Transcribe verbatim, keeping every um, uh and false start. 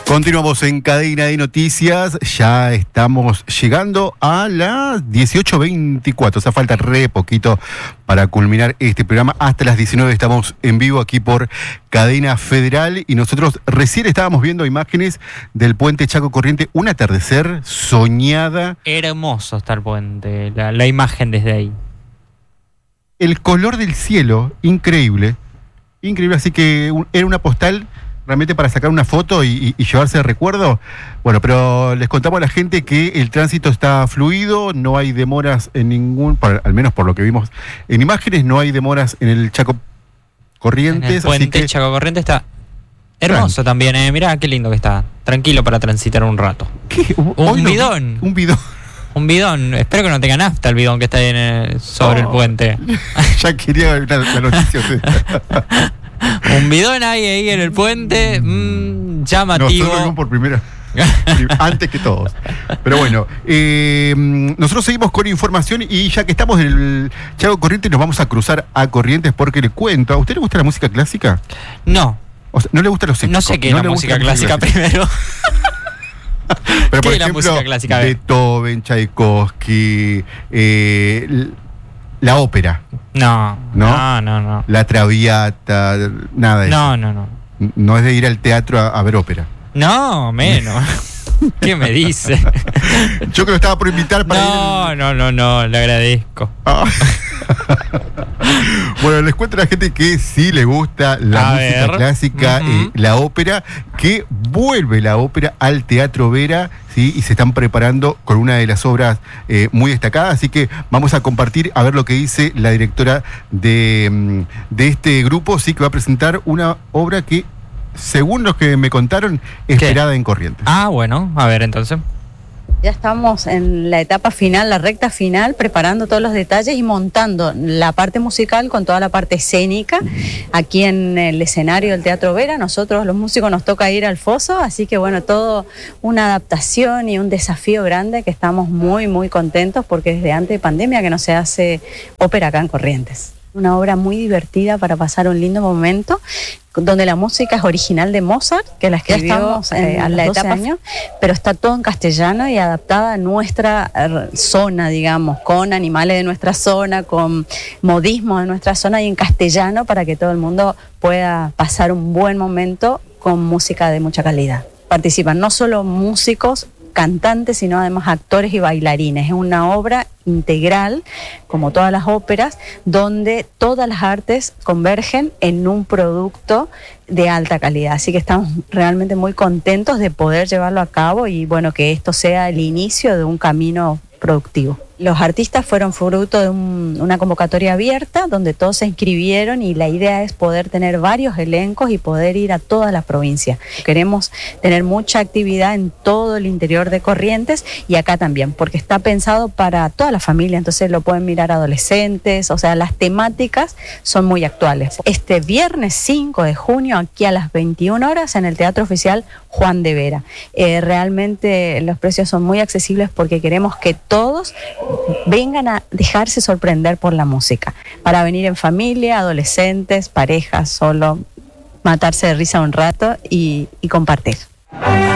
Continuamos en Cadena de Noticias, ya estamos llegando a las dieciocho veinticuatro, o sea, falta re poquito para culminar este programa. Hasta las diecinueve estamos en vivo aquí por Cadena Federal y nosotros recién estábamos viendo imágenes del puente Chaco Corriente, un atardecer soñada. Hermoso está el puente, la, la imagen desde ahí. El color del cielo, increíble, increíble, así que un, era una postal realmente para sacar una foto y, y, y llevarse de recuerdo. Bueno, pero les contamos a la gente que el tránsito está fluido, no hay demoras en ningún, para, al menos por lo que vimos en imágenes, no hay demoras en el Chaco Corrientes. En el puente así que, Chaco Corrientes está hermoso también, eh. Mirá qué lindo que está, tranquilo para transitar un rato. ¿Qué? Un Hoy no, bidón. Un bidón. Un bidón, espero que no tenga nafta el bidón que está ahí en el, sobre oh, el puente. Ya quería ver la, la noticia. Un bidón ahí, ahí en el puente, mmm, llamativo. Nosotros vimos por primera antes que todos. Pero bueno, eh, nosotros seguimos con información y ya que estamos en el Chaco Corrientes nos vamos a cruzar a Corrientes porque le cuento. ¿A usted le gusta la música clásica? No. O sea, ¿no le gusta los épicos? No sé qué es no la, música clásica, música clásica primero. Pero por ¿Qué es ejemplo, la música clásica? Beethoven, Tchaikovsky, eh, la ópera. No, no, no, no, no. La Traviata, nada de no, eso. No, no, no. No es de ir al teatro a, a ver ópera. No, menos. ¿Qué me dice? Yo que lo estaba por invitar para no, ir. No, no, no, no, le agradezco. Ah. Bueno, les cuento a la gente que sí le gusta la a música ver. clásica, uh-huh. eh, la ópera, que vuelve la ópera al Teatro Vera, ¿sí? Y se están preparando con una de las obras eh, muy destacadas, así que vamos a compartir a ver lo que dice la directora de, de este grupo, sí, que va a presentar una obra que, según los que me contaron, esperada en Corrientes. Ah, bueno, a ver entonces. Ya estamos en la etapa final, la recta final, preparando todos los detalles y montando la parte musical con toda la parte escénica aquí en el escenario del Teatro Vera. Nosotros los músicos nos toca ir al foso, así que bueno, todo una adaptación y un desafío grande que estamos muy muy contentos porque desde antes de pandemia que no se hace ópera acá en Corrientes. Una obra muy divertida para pasar un lindo momento, donde la música es original de Mozart, que la escribió ya estamos, eh, a la etapa años, pero está todo en castellano y adaptada a nuestra zona, digamos, con animales de nuestra zona, con modismos de nuestra zona y en castellano para que todo el mundo pueda pasar un buen momento con música de mucha calidad. Participan no solo músicos, cantantes, sino además actores y bailarines. Es una obra integral, como todas las óperas, donde todas las artes convergen en un producto de alta calidad. Así que estamos realmente muy contentos de poder llevarlo a cabo y bueno, que esto sea el inicio de un camino productivo. Los artistas fueron fruto de un, una convocatoria abierta donde todos se inscribieron y la idea es poder tener varios elencos y poder ir a todas las provincias. Queremos tener mucha actividad en todo el interior de Corrientes y acá también, porque está pensado para toda la familia, entonces lo pueden mirar adolescentes, o sea, las temáticas son muy actuales. Este viernes cinco de junio, aquí a las veintiuna horas, en el Teatro Oficial Juan de Vera. Eh, realmente los precios son muy accesibles porque queremos que todos vengan a dejarse sorprender por la música, para venir en familia, adolescentes, parejas, solo matarse de risa un rato y, y compartir.